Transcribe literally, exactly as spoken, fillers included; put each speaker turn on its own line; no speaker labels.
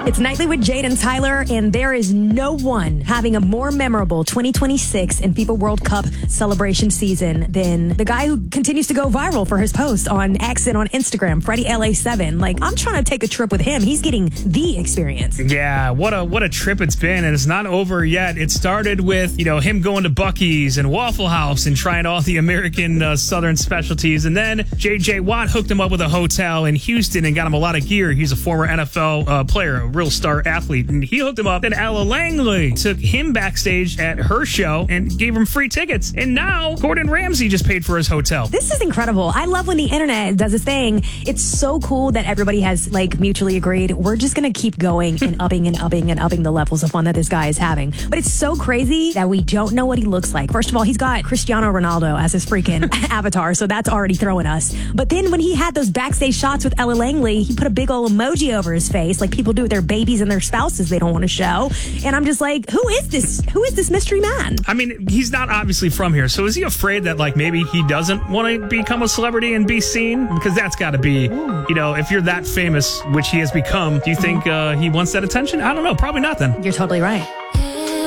It's Nightly with Jade and Tyler, and there is no one having a more memorable twenty twenty-six in FIFA World Cup celebration season than the guy who continues to go viral for his post on X and on Instagram, Freddie L A seven. Like, I'm trying to take a trip with him. He's getting the experience.
Yeah, what a what a trip it's been, and it's not over yet. It started with, you know, him going to Buc-ee's and Waffle House and trying all the American uh, Southern specialties, and then J J Watt hooked him up with a hotel in Houston and got him a lot of gear. He's a former N F L uh, player, a real star athlete, and he hooked him up. Then Ella Langley took him backstage at her show and gave him free tickets. And now Gordon Ramsay just paid for his hotel.
This is incredible. I love when the internet does its thing. It's so cool that everybody has like mutually agreed we're just going to keep going and upping and upping and upping the levels of fun that this guy is having. But it's so crazy that we don't know what he looks like. First of all, he's got Cristiano Ronaldo as his freaking avatar, so that's already throwing us. But then when he had those backstage shots with Ella Langley, he put a big old emoji over his face like people do with their babies and their spouses they don't want to show. And I'm just like, who is this? Who is this mystery man?
I mean, he's not obviously from here, so is he afraid that like maybe he doesn't want to become a celebrity and be seen? Because that's got to be, you know, if you're that famous, which he has become, do you think uh, he wants that attention? I don't know. Probably not then.
You're totally right.